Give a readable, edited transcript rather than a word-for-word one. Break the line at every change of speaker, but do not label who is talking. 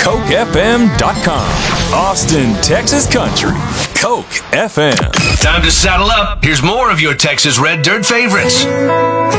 CokeFM.com. Austin, Texas Country. Coke FM.
Time to saddle up. Here's more of your Texas Red Dirt favorites.